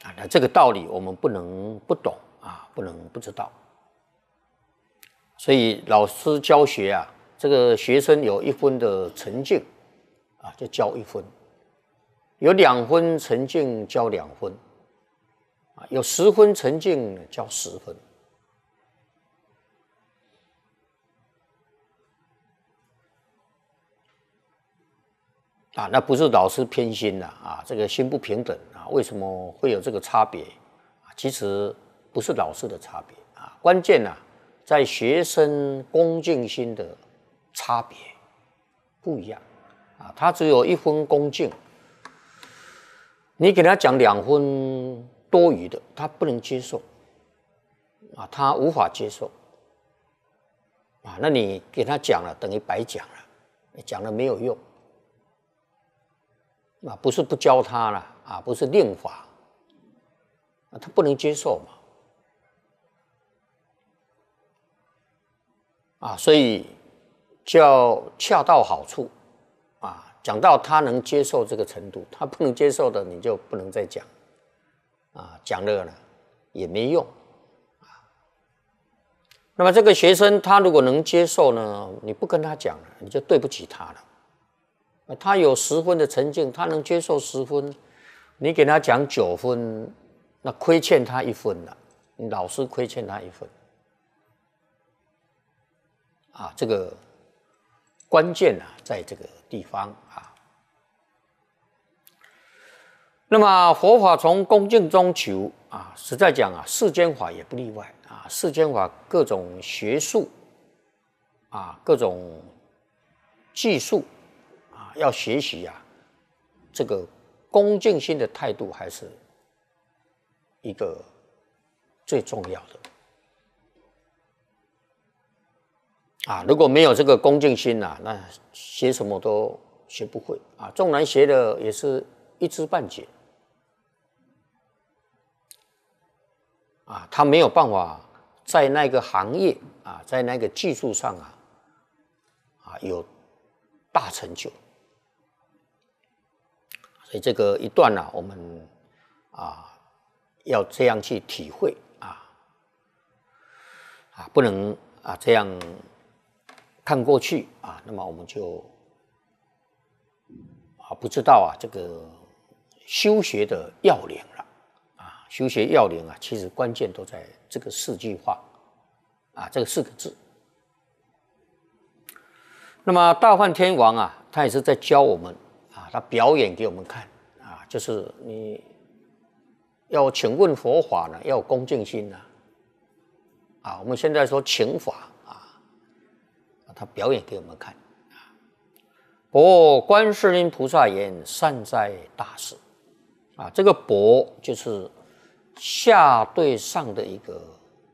那这个道理我们不能不懂啊，不能不知道。所以老师教学啊，这个学生有1分的沉静啊，就教1分；有2分沉静，教2分；啊，有10分沉静，教10分。啊，那不是老师偏心了啊，这个心不平等啊，为什么会有这个差别？其实不是老师的差别啊，关键啊在学生恭敬心的差别不一样啊，他只有1分恭敬，你给他讲2分多余的，他不能接受啊，他无法接受啊，那你给他讲了，等于白讲了，你讲了没有用。啊，不是不教他了啊，不是令法啊，他不能接受嘛啊，所以叫恰到好处啊，讲到他能接受这个程度，他不能接受的你就不能再讲啊，讲了呢也没用啊。那么这个学生他如果能接受呢，你不跟他讲了，你就对不起他了。他有10分的沉静，他能接受10分，你给他讲9分，那亏欠他1分了，你老师亏欠他1分，啊，这个关键啊在这个地方啊。那么佛法从恭敬中求啊，实在讲啊，世间法也不例外啊，世间法各种学术啊，各种技术。要学习啊，这个恭敬心的态度还是一个最重要的啊！如果没有这个恭敬心啊，那学什么都学不会啊，纵然学的也是一知半解啊，他没有办法在那个行业啊，在那个技术上啊有大成就。所以这个一段我们要这样去体会不能这样看过去那么我们就不知道这个修学的要领了修学要领其实关键都在这个4句话这个4个字。那么大梵天王他也是在教我们他表演给我们看就是你要请问佛法呢，要有恭敬心我们现在说请法他表演给我们看佛观世音菩萨言：善哉大士这个佛就是下对上的一个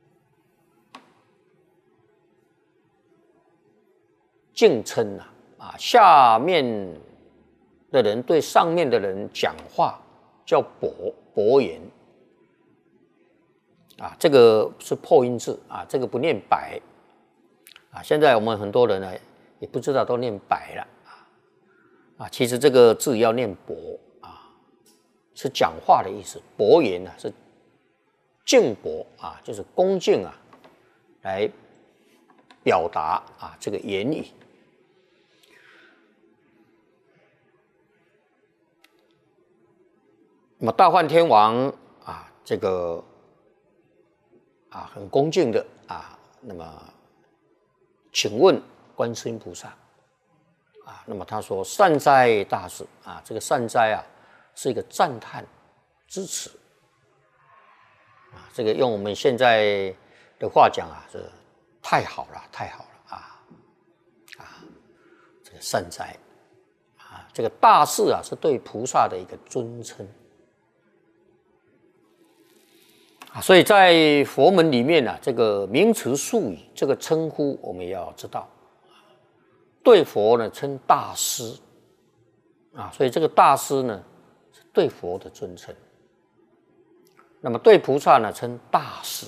敬称下面的人对上面的人讲话叫薄言这个是破音字这个不念白现在我们很多人呢也不知道都念白了其实这个字要念薄是讲话的意思，薄言是敬薄就是恭敬来表达这个言语。那么大梵天王这个很恭敬的那么请问观世音菩萨那么他说：善哉大士这个善哉是一个赞叹支持这个用我们现在的话讲是太好了，太好了这个善哉这个大士是对菩萨的一个尊称所以在佛门里面这个名词术语这个称呼我们也要知道，对佛呢称大师所以这个大师呢是对佛的尊称，那么对菩萨呢称大士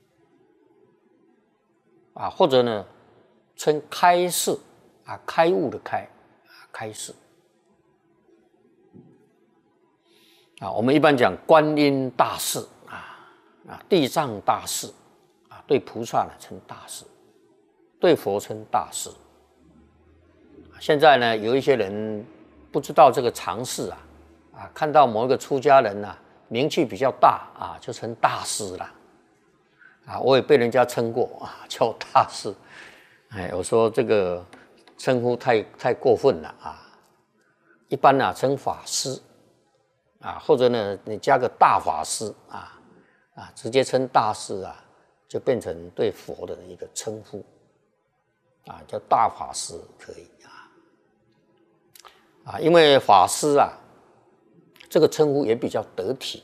或者呢称开示开悟的开示啊，我们一般讲观音大士地藏大士对菩萨呢称大士，对佛称大士。现在呢，有一些人不知道这个常识看到某一个出家人名气比较大就称大师了我也被人家称过叫大师。我说这个称呼太过分了一般称法师或者呢你加个大法师直接称大师就变成对佛的一个称呼叫大法师可以因为法师这个称呼也比较得体，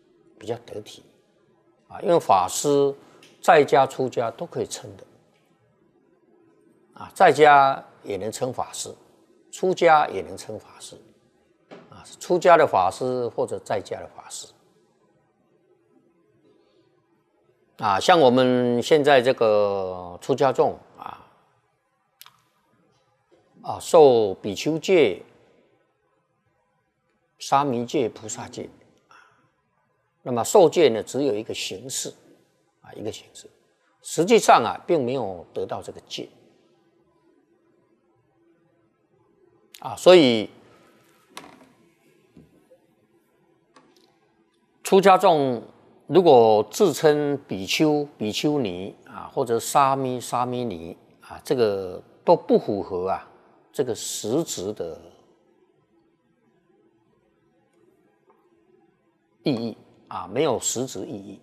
因为法师在家出家都可以称的在家也能称法师，出家也能称法师出家的法师或者在家的法师像我们现在这个出家众受比丘戒、沙弥戒、菩萨戒那么受戒呢只有一个形式实际上并没有得到这个戒所以出家众如果自称比丘、比丘尼或者沙弥、沙弥尼这个都不符合这个实质的意义没有实质意义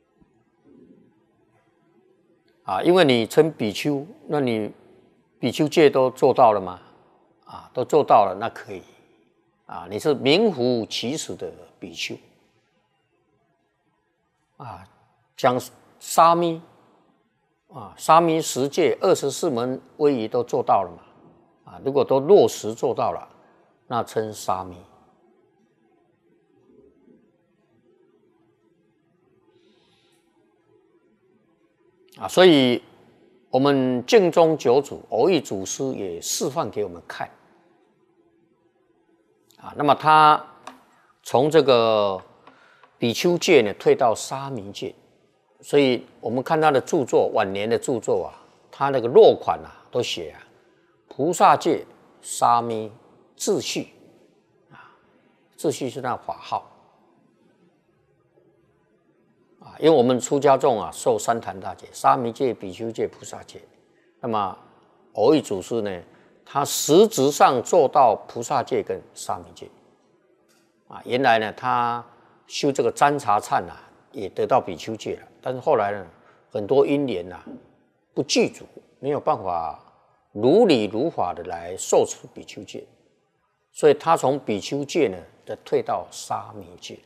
因为你称比丘，那你比丘戒都做到了吗？都做到了，那可以你是名副其实的比丘讲沙弥沙弥十戒、24门威仪都做到了嘛如果都落实做到了，那称沙弥所以我们净宗九祖蕅益祖师也示范给我们看那么他从这个比丘戒呢退到沙弥戒，所以我们看他的著作，晚年的著作他那个落款都写菩萨戒、沙弥、秩序秩序是那法号因为我们出家众受三坛大戒，沙弥戒、比丘戒、菩萨戒。那么蕅益祖师呢，他实质上做到菩萨戒跟沙弥戒原来呢，他修这个占察忏也得到比丘戒了，但是后来呢，很多因缘不具足，没有办法如理如法的来受持比丘戒，所以他从比丘戒呢，再退到沙弥戒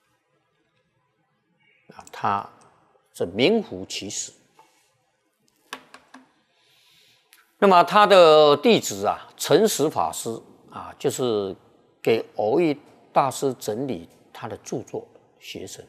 他是名副其实。那么他的弟子诚实法师就是给蕅益大师整理他的著作学生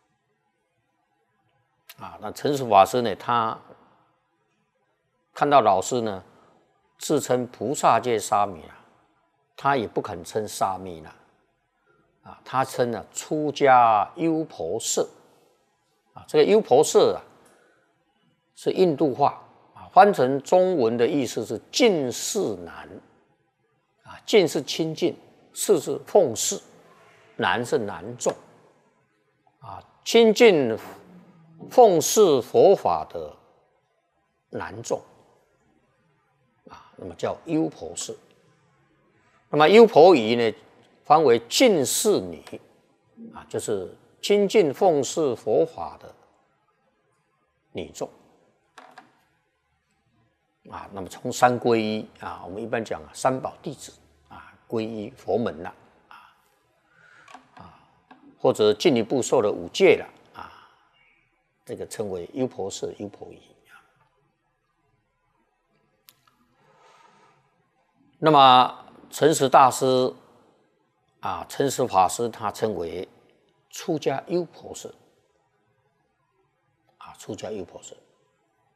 那诚实法师呢，他看到老师呢自称菩萨戒沙弥他也不肯称沙弥了他称出家优婆塞这个优婆塞是印度话翻成中文的意思是近侍男近是亲近，侍是奉侍，男是男众亲近奉侍佛法的男众那么叫优婆塞。那么优婆夷呢，翻为近侍女就是亲近奉侍佛法的女众那么从三皈依我们一般讲三宝弟子皈依佛门了或者进一步受了五戒了这个称为优婆塞、优婆夷。那么诚实大师诚实法师他称为出家优婆塞出家优婆塞。